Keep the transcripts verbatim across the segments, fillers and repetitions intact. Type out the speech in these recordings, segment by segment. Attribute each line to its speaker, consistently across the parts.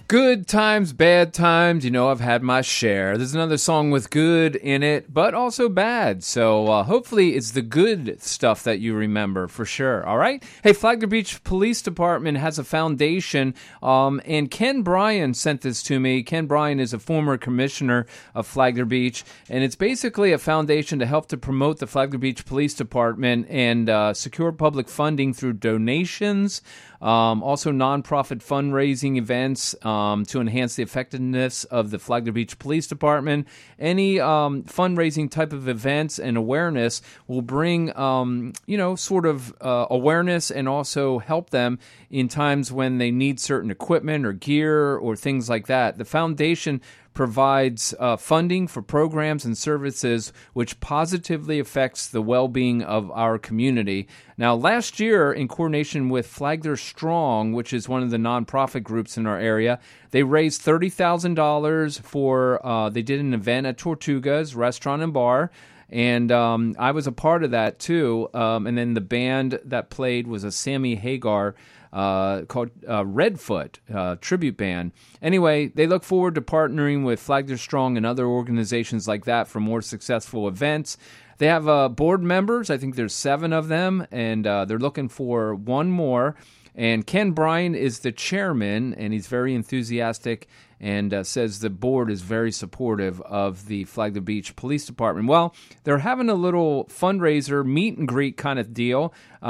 Speaker 1: Good times, bad times, you know, I've had my share. There's another song with good in it, but also bad. So uh, hopefully it's the good stuff that you remember for sure, all right? Hey, Flagler Beach Police Department has a foundation, um, and Ken Bryan sent this to me. Ken Bryan is a former commissioner of Flagler Beach, and it's basically a foundation to help to promote the Flagler Beach Police Department and uh, secure public funding through donations, um, also nonprofit fundraising events, Um, to enhance the effectiveness of the Flagler Beach Police Department. Any um, fundraising type of events and awareness will bring, um, you know, sort of uh, awareness and also help them in times when they need certain equipment or gear or things like that. The foundation provides uh, funding for programs and services which positively affects the well-being of our community. Now, last year, in coordination with Flagler Strong, which is one of the nonprofit groups in our area, they raised thirty thousand dollars for, uh, they did an event at Tortuga's Restaurant and Bar, and um, I was a part of that too. Um, and then the band that played was a Sammy Hagar uh, called uh, Redfoot uh, tribute band. Anyway, they look forward to partnering with Flagler Strong and other organizations like that for more successful events. They have uh, board members. I think there's seven of them, and uh, they're looking for one more. And Ken Bryan is the chairman, and he's very enthusiastic and uh, says the board is very supportive of the Flagler Beach Police Department. Well, they're having a little fundraiser meet and greet kind of deal.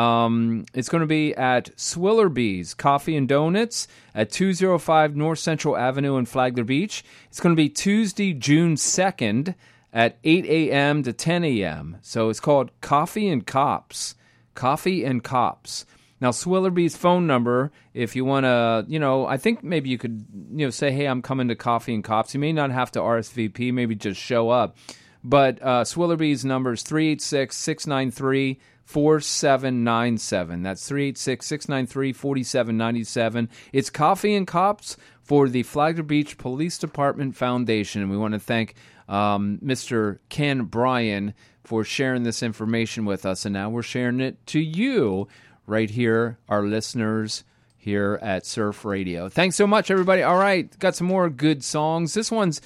Speaker 1: Um, it's going to be at Swillerby's Coffee and Donuts at two oh five North Central Avenue in Flagler Beach. It's going to be Tuesday, June second at eight a.m. to ten a.m. So it's called Coffee and Cops. Coffee and Cops. Now, Swillerby's phone number, if you want to, you know, I think maybe you could, you know, say, hey, I'm coming to Coffee and Cops. You may not have to R S V P, maybe just show up. But uh, Swillerby's number is three eight six, six nine three, four seven nine seven. That's three eight six, six nine three, four seven nine seven. It's Coffee and Cops for the Flagler Beach Police Department Foundation. And we want to thank um, Mister Ken Bryan for sharing this information with us. And now we're sharing it to you right here, our listeners here at Surf Radio. Thanks so much, everybody. All right, got some more good songs. This one's,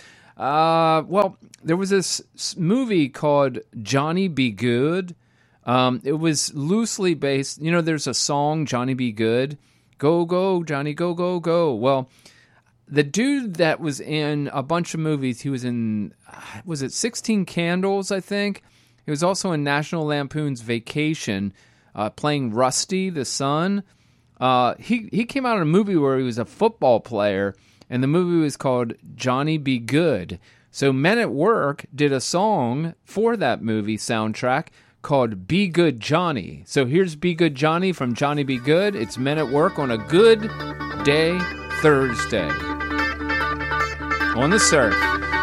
Speaker 1: uh, well, there was this movie called Johnny Be Good. Um, it was loosely based, you know, there's a song, Johnny Be Good. Go, go, Johnny, go, go, go. Well, the dude that was in a bunch of movies, he was in, was it sixteen Candles, I think? He was also in National Lampoon's Vacation, Uh, playing Rusty the son. Uh, he, he came out in a movie where he was a football player, and the movie was called Johnny Be Good. So Men at Work did a song for that movie soundtrack called Be Good Johnny. So here's Be Good Johnny from Johnny Be Good. It's Men at Work on a good day Thursday on the surf.